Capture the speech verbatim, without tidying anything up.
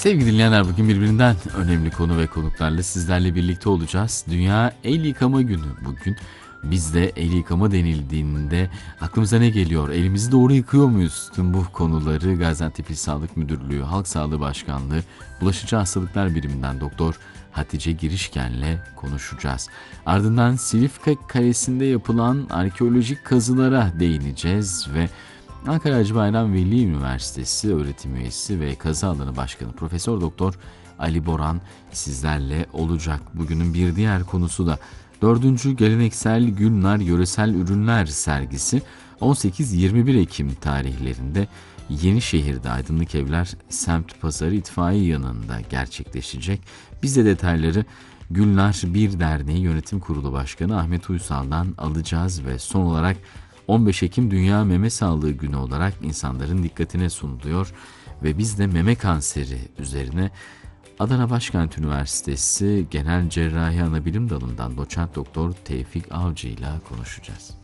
Sevgili dinleyenler, bugün birbirinden önemli konu ve konuklarla sizlerle birlikte olacağız. Dünya El Yıkama Günü bugün. Biz de el yıkama denildiğinde aklımıza ne geliyor? Elimizi doğru yıkıyor muyuz? Tüm bu konuları Gaziantep İl Sağlık Müdürlüğü, Halk Sağlığı Başkanlığı, Bulaşıcı Hastalıklar Biriminden Doktor Hatice Girişken'le konuşacağız. Ardından Silifke Kalesi'nde yapılan arkeolojik kazılara değineceğiz ve Ankara Hacı Bayram Veli Üniversitesi öğretim üyesi ve kazı alanı başkanı Profesör Doktor Ali Boran sizlerle olacak. Bugünün bir diğer konusu da dördüncü Geleneksel Gülnar Yöresel Ürünler sergisi on sekiz yirmi bir Ekim tarihlerinde Yenişehir'de Aydınlık Evler Semt Pazarı İtfaiye yanında gerçekleşecek. Biz de detayları Gülnar Bir Derneği Yönetim Kurulu Başkanı Ahmet Uysal'dan alacağız ve son olarak on beş Ekim Dünya Meme Sağlığı Günü olarak insanların dikkatine sunuluyor ve biz de meme kanseri üzerine Adana Başkent Üniversitesi Genel Cerrahi Anabilim Dalı'ndan Doçent Doktor Tevfik Avcı ile konuşacağız.